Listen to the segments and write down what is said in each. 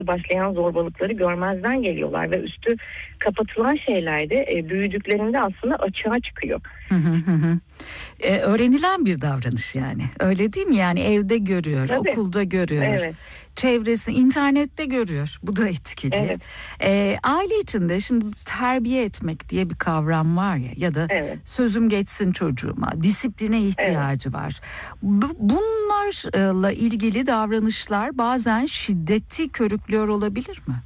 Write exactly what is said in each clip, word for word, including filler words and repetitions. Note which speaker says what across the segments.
Speaker 1: başlayan zorbalıkları görmezden geliyorlar ve üstü kapatılan şeyler de e, büyüdüklerinde aslında açığa çıkıyor.
Speaker 2: Hı hı hı. Ee, öğrenilen bir davranış yani. Öyle değil mi? Yani evde görüyor,
Speaker 1: Tabii.
Speaker 2: okulda görüyor,
Speaker 1: Evet.
Speaker 2: çevresinde, internette görüyor. Bu da etkili.
Speaker 1: Evet.
Speaker 2: Ee, aile içinde şimdi terbiye etmek diye bir kavram var ya, ya da
Speaker 1: Evet.
Speaker 2: sözüm geçsin çocuğuma, disipline ihtiyacı
Speaker 1: Evet.
Speaker 2: var. Bu- bunlarla ilgili davranışlar bazen şiddeti körüklüyor olabilir mi?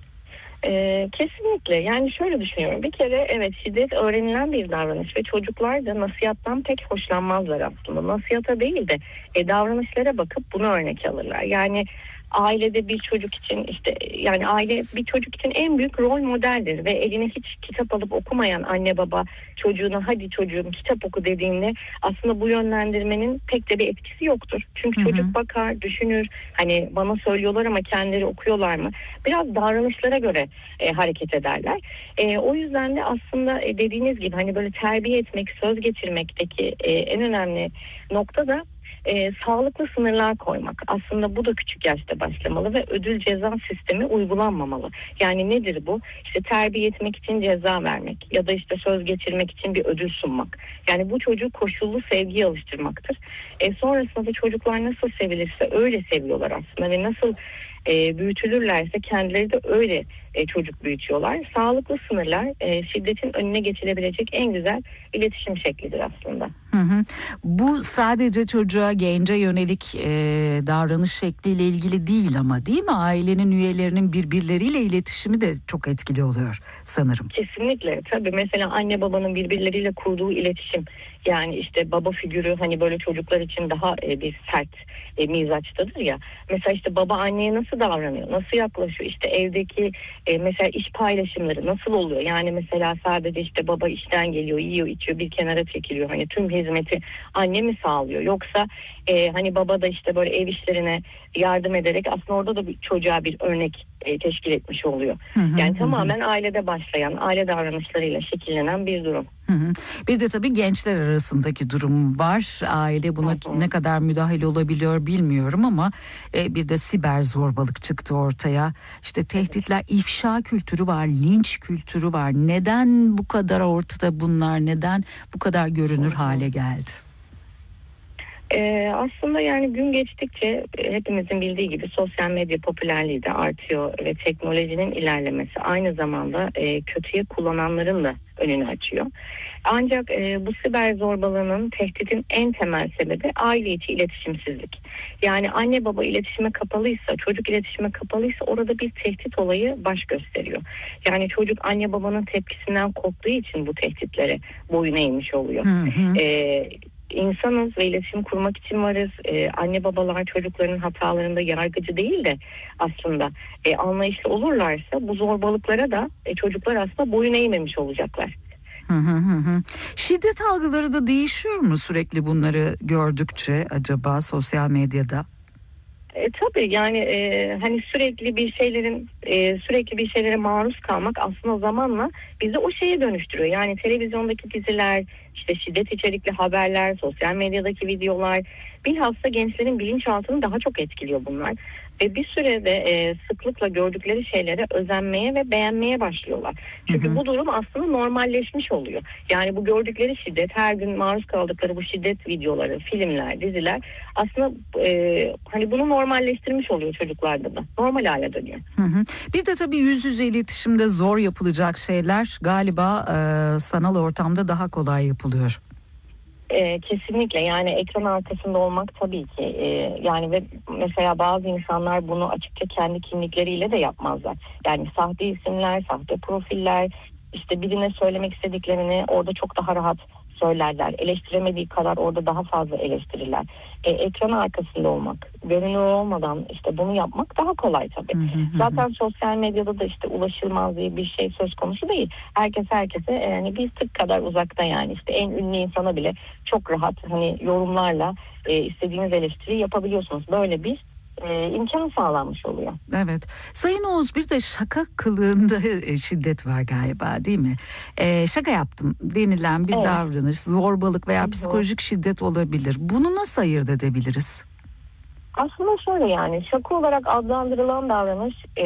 Speaker 1: Ee, kesinlikle. Yani şöyle düşünüyorum. Bir kere evet, şiddet öğrenilen bir davranış ve çocuklar da nasihattan pek hoşlanmazlar aslında. Nasihata değil de e, davranışlara bakıp bunu örnek alırlar. Yani ailede bir çocuk için işte yani aile bir çocuk için en büyük rol modeldir ve eline hiç kitap alıp okumayan anne baba çocuğuna hadi çocuğum kitap oku dediğinde aslında bu yönlendirmenin pek de bir etkisi yoktur. Çünkü
Speaker 2: Hı hı.
Speaker 1: çocuk bakar, düşünür. Hani bana söylüyorlar ama kendileri okuyorlar mı? Biraz davranışlara göre e, hareket ederler. E, o yüzden de aslında e, dediğiniz gibi hani böyle terbiye etmek, söz geçirmekteki e, en önemli nokta da e, sağlıklı sınırlar koymak. Aslında bu da küçük yaşta başlamalı ve ödül ceza sistemi uygulanmamalı. Yani nedir bu? İşte terbiye etmek için ceza vermek ya da işte söz geçirmek için bir ödül sunmak. Yani bu çocuğu koşullu sevgiye alıştırmaktır. E, sonrasında da çocuklar nasıl sevilirse öyle seviyorlar aslında ve nasıl e, büyütülürlerse kendileri de öyle e, çocuk büyütüyorlar. Sağlıklı sınırlar e, şiddetin önüne geçilebilecek en güzel iletişim şeklidir aslında.
Speaker 2: Hı hı. Bu sadece çocuğa, gence yönelik e, davranış şekliyle ilgili değil ama, değil mi? Ailenin üyelerinin birbirleriyle iletişimi de çok etkili oluyor sanırım.
Speaker 1: Kesinlikle. Tabii mesela anne babanın birbirleriyle kurduğu iletişim, yani işte baba figürü hani böyle çocuklar için daha e, bir sert e, mizaçtadır ya. Mesela işte baba anneye nasıl davranıyor, nasıl yaklaşıyor, işte evdeki e, mesela iş paylaşımları nasıl oluyor? Yani mesela sadece işte baba işten geliyor, yiyor, içiyor, bir kenara çekiliyor. Hani tüm hizmeti anne mi sağlıyor? Yoksa e, hani baba da işte böyle ev işlerine yardım ederek aslında orada da bir çocuğa bir örnek e, teşkil etmiş oluyor.
Speaker 2: Hı hı,
Speaker 1: Yani
Speaker 2: hı hı.
Speaker 1: tamamen ailede başlayan, aile davranışlarıyla şekillenen bir durum.
Speaker 2: Hı hı. Bir de tabii gençler arasındaki durum var. Aile buna
Speaker 1: Hı hı.
Speaker 2: ne kadar müdahil olabiliyor bilmiyorum ama e, bir de siber zorbalık çıktı ortaya. İşte tehditler, ifşa kültürü var, linç kültürü var. Neden bu kadar ortada bunlar? Neden bu kadar görünür
Speaker 1: Hı hı.
Speaker 2: hale geldi?
Speaker 1: Ee, aslında yani gün geçtikçe e, hepimizin bildiği gibi sosyal medya popülerliği de artıyor ve teknolojinin ilerlemesi aynı zamanda e, kötüye kullananların da önünü açıyor. Ancak e, bu siber zorbalığının tehditin en temel sebebi aile içi iletişimsizlik. Yani anne baba iletişime kapalıysa, çocuk iletişime kapalıysa orada bir tehdit olayı baş gösteriyor. Yani çocuk anne babanın tepkisinden korktuğu için bu tehditlere boyun eğmiş oluyor.
Speaker 2: Hı hı.
Speaker 1: Ee, İnsanız ve iletişim kurmak için varız. Ee, anne babalar çocukların hatalarında yargıcı değil de aslında e, anlayışlı olurlarsa bu zorbalıklara da e, çocuklar aslında boyun eğmemiş olacaklar.
Speaker 2: Hı hı hı hı. Şiddet algıları da değişiyor mu sürekli bunları gördükçe acaba sosyal medyada?
Speaker 1: E, tabii yani e, hani sürekli bir şeylerin e, sürekli bir şeylere maruz kalmak aslında zamanla bizi o şeye dönüştürüyor. Yani televizyondaki diziler, işte şiddet içerikli haberler, sosyal medyadaki videolar, bilhassa gençlerin bilinçaltını daha çok etkiliyor bunlar. Ve bir sürede e, sıklıkla gördükleri şeylere özenmeye ve beğenmeye başlıyorlar.
Speaker 2: Hı
Speaker 1: Çünkü
Speaker 2: hı.
Speaker 1: bu durum aslında normalleşmiş oluyor. Yani bu gördükleri şiddet, her gün maruz kaldıkları bu şiddet videoları, filmler, diziler aslında e, hani bunu normalleştirmiş oluyor çocuklarda da. Normal hale dönüyor.
Speaker 2: Hı hı. Bir de tabii yüz yüze iletişimde zor yapılacak şeyler galiba e, sanal ortamda daha kolay yapılıyor.
Speaker 1: E, kesinlikle yani ekran arkasında olmak tabii ki e, yani ve mesela bazı insanlar bunu açıkça kendi kimlikleriyle de yapmazlar. Yani sahte isimler, sahte profiller, işte birine söylemek istediklerini orada çok daha rahat söylerler. Eleştiremediği kadar orada daha fazla eleştirirler. E, ekran arkasında olmak, görünür olmadan işte bunu yapmak daha kolay tabii.
Speaker 2: Hı hı hı.
Speaker 1: Zaten sosyal medyada da işte ulaşılmaz diye bir şey söz konusu değil. Herkes herkese yani bir tık kadar uzakta, yani işte en ünlü insana bile çok rahat hani yorumlarla e, istediğiniz eleştiriyi yapabiliyorsunuz. Böyle bir e, imkan sağlanmış oluyor.
Speaker 2: Evet. Sayın Oğuz, bir de şaka kılığında e, şiddet var galiba, değil mi? E, şaka yaptım denilen bir
Speaker 1: Evet.
Speaker 2: davranış, zorbalık
Speaker 1: Hı
Speaker 2: veya
Speaker 1: hı.
Speaker 2: psikolojik şiddet olabilir. Bunu nasıl ayırt edebiliriz?
Speaker 1: Aslında şöyle, yani şaka olarak adlandırılan davranış